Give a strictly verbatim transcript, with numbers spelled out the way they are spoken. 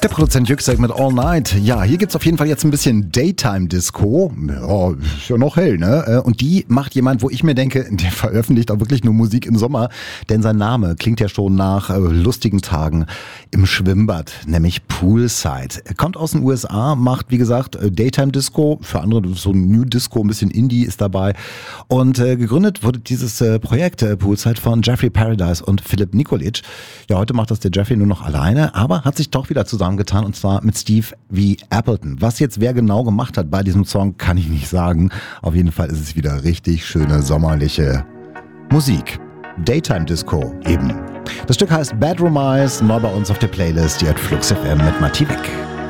Der Produzent Yüksek mit All Night. Ja, hier gibt's auf jeden Fall jetzt ein bisschen Daytime-Disco. Ja, ist ja noch hell, ne? Und die macht jemand, wo ich mir denke, der veröffentlicht auch wirklich nur Musik im Sommer. Denn sein Name klingt ja schon nach äh, lustigen Tagen im Schwimmbad, nämlich Poolside. Er kommt aus den U S A, macht, wie gesagt, Daytime-Disco. Für andere so ein New Disco, ein bisschen Indie ist dabei. Und äh, gegründet wurde dieses äh, Projekt äh, Poolside von Jeffrey Paradise und Philipp Nikolic. Ja, heute macht das der Jeffrey nur noch alleine, aber hat sich doch wieder zusammengetan, und zwar mit Steve V. Appleton. Was jetzt wer genau gemacht hat bei diesem Song, kann ich nicht sagen. Auf jeden Fall ist es wieder richtig schöne sommerliche Musik. Daytime Disco eben. Das Stück heißt Bedroom Eyes, neu bei uns auf der Playlist, die hat Flux F M mit Matti Wick.